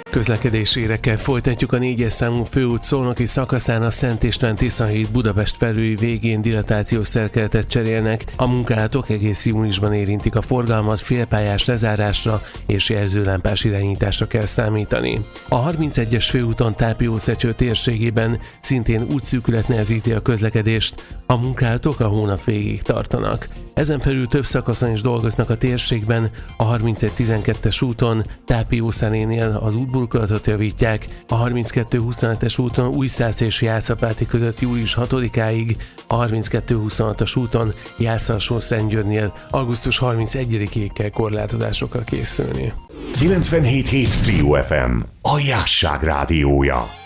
Közlekedési hírekkel folytatjuk. A 4-es számú főút szolnoki szakaszán a Szent István Tisza híd Budapest felüli végén dilatációs szerkeletet cserélnek. A munkálatok egész júniusban érintik a forgalmat, félpályás lezárásra és jelzőlámpás irányításra kell számítani. A 31-es főúton Tápiószecső térségében szintén útszűkület nehezíti a közlekedést. A munkálatok a hónap végéig tartanak. Ezen felül több szakaszon is dolgoznak a térségben. A 31-12-es úton Tápiószenénél az útburkolatot javítják, a 32-25-es úton Újszász és Jászapáti között július 6-áig, a 32-26-as úton Jász-Alsó-Szentgyörgynél augusztus 31-ig kell korlátozásokra készülni. 97.7 Trio FM, a Jásság rádiója.